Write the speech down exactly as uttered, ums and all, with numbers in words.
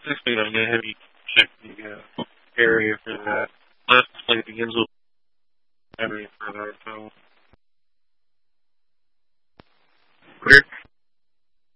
Basically, I'm going to have you check the uh, area for that. Last play begins with area for that, so